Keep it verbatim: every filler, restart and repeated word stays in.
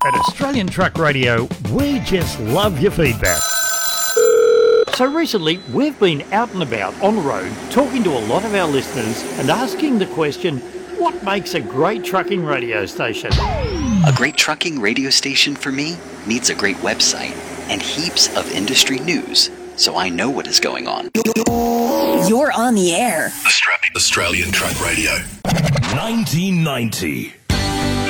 At Australian Truck Radio, we just love your feedback. So recently, we've been out and about on the road talking to a lot of our listeners and asking the question, what makes a great trucking radio station? A great trucking radio station for me needs a great website and heaps of industry news, so I know what is going on. You're on the air. Australian Truck Radio. nineteen ninety.